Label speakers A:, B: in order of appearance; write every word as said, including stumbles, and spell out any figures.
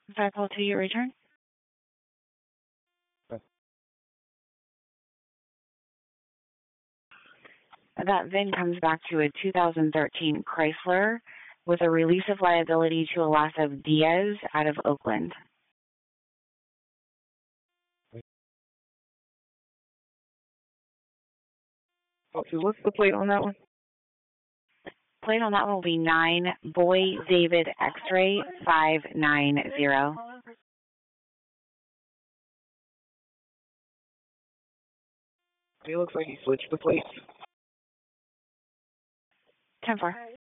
A: five call to your return. That V I N comes back to a two thousand thirteen Chrysler with a release of liability to Elasa Diaz out of Oakland.
B: Okay, what's the plate on that one?
A: Plate on that one will be nine Boy David X-ray five nine zero.
B: It looks like he switched the plates.
A: ten four.